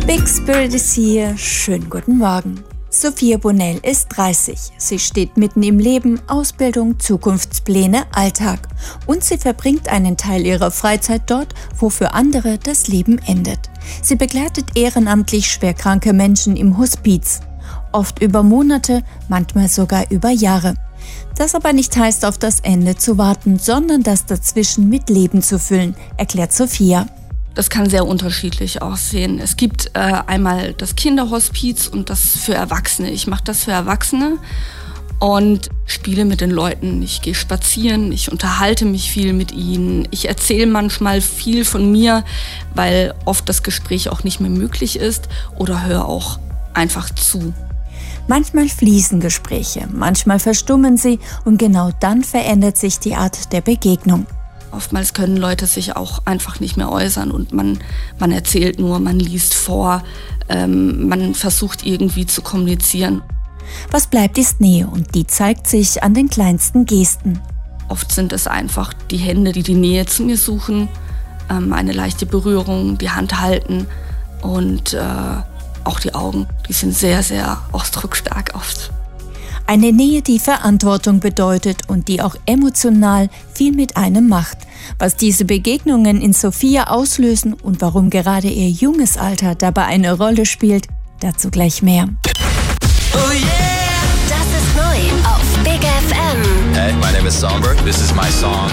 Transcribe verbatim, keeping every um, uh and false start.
Big Spirit ist hier. Schönen guten Morgen. Sophia Bonnell ist dreißig. Sie steht mitten im Leben, Ausbildung, Zukunftspläne, Alltag. Und sie verbringt einen Teil ihrer Freizeit dort, wo für andere das Leben endet. Sie begleitet ehrenamtlich schwerkranke Menschen im Hospiz. Oft über Monate, manchmal sogar über Jahre. Das aber nicht heißt, auf das Ende zu warten, sondern das dazwischen mit Leben zu füllen, erklärt Sophia. Das kann sehr unterschiedlich aussehen. Es gibt äh, einmal das Kinderhospiz und das für Erwachsene. Ich mache das für Erwachsene und spiele mit den Leuten. Ich gehe spazieren, ich unterhalte mich viel mit ihnen. Ich erzähle manchmal viel von mir, weil oft das Gespräch auch nicht mehr möglich ist, oder höre auch einfach zu. Manchmal fließen Gespräche, manchmal verstummen sie und genau dann verändert sich die Art der Begegnung. Oftmals können Leute sich auch einfach nicht mehr äußern und man, man erzählt nur, man liest vor, ähm, man versucht irgendwie zu kommunizieren. Was bleibt, ist Nähe und die zeigt sich an den kleinsten Gesten. Oft sind es einfach die Hände, die die Nähe zu mir suchen, ähm, eine leichte Berührung, die Hand halten und äh, auch die Augen. Die sind sehr, sehr ausdrucksstark oft. Eine Nähe, die Verantwortung bedeutet und die auch emotional viel mit einem macht. Was diese Begegnungen in Sophia auslösen und warum gerade ihr junges Alter dabei eine Rolle spielt, dazu gleich mehr. Oh yeah! Das ist neu auf Big F M. Hey, my name is Songbird. This is my song